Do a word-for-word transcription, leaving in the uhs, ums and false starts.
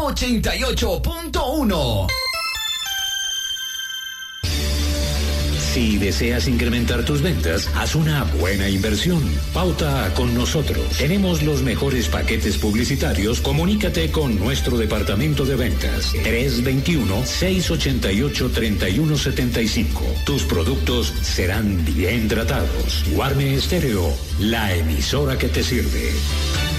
ochenta y ocho punto uno. Si deseas incrementar tus ventas, haz una buena inversión. Pauta con nosotros. Tenemos los mejores paquetes publicitarios. Comunícate con nuestro departamento de ventas. tres dos uno, seis ocho ocho, tres uno siete cinco. Tus productos serán bien tratados. Guarne Estéreo, la emisora que te sirve.